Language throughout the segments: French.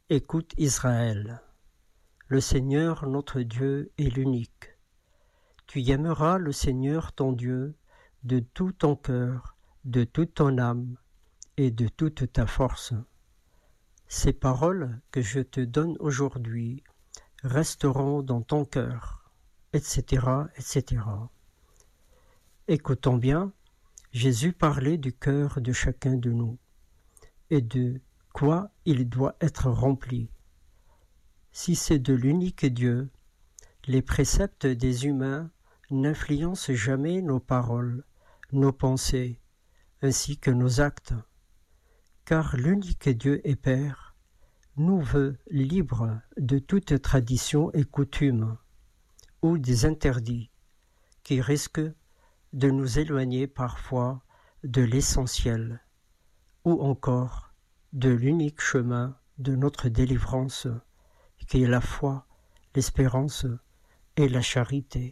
Écoute Israël, le Seigneur notre Dieu est l'unique. Tu aimeras le Seigneur ton Dieu de tout ton cœur, de toute ton âme et de toute ta force. Ces paroles que je te donne aujourd'hui resteront dans ton cœur, etc., etc. Écoutons bien, Jésus parlait du cœur de chacun de nous et de quoi il doit être rempli. Si c'est de l'unique Dieu, les préceptes des humains n'influencent jamais nos paroles, nos pensées, ainsi que nos actes. Car l'unique Dieu et Père nous veut libres de toute tradition et coutume, ou des interdits, qui risquent de nous éloigner parfois de l'essentiel, ou encore de l'unique chemin de notre délivrance, qui est la foi, l'espérance et la charité.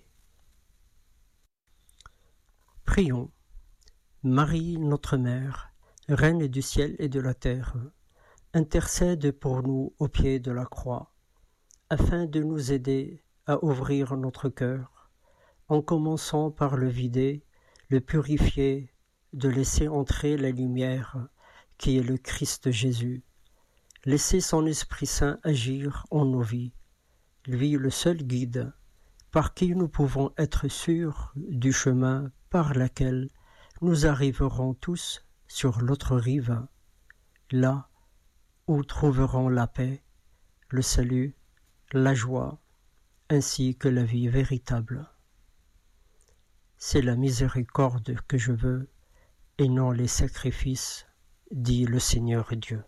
Prions. Marie, notre Mère, Reine du ciel et de la terre, intercède pour nous au pied de la croix, afin de nous aider à ouvrir notre cœur, en commençant par le vider, le purifier, de laisser entrer la lumière qui est le Christ Jésus. Laissez son Esprit Saint agir en nos vies, lui le seul guide, par qui nous pouvons être sûrs du chemin par lequel nous arriverons tous sur l'autre rive, là où trouverons la paix, le salut, la joie, ainsi que la vie véritable. C'est la miséricorde que je veux, et non les sacrifices, dit le Seigneur Dieu.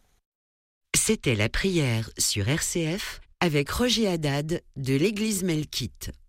C'était la prière sur RCF avec Roger Haddad de l'Église Melkite.